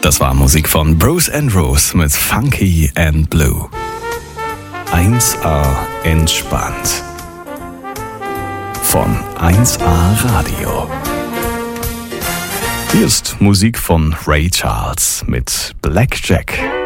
Das war Musik von Bruce and Rose mit Funky and Blue. 1A entspannt. Von 1A Radio. Hier ist Musik von Ray Charles mit Black Jack.